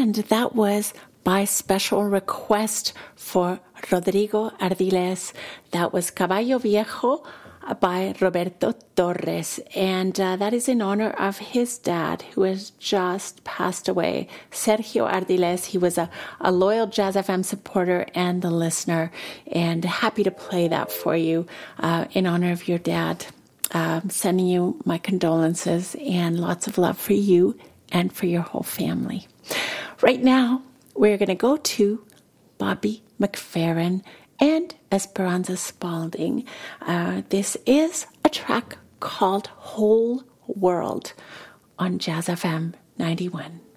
And that was by special request for Rodrigo Ardiles. That was Caballo Viejo by Roberto Torres. And that is in honor of his dad, who has just passed away, Sergio Ardiles. He was a loyal Jazz FM supporter and the listener. And happy to play that for you in honor of your dad. Sending you my condolences and lots of love for you and for your whole family. Right now, we're going to go to Bobby McFerrin and Esperanza Spalding. This is a track called Whole World on Jazz FM 91.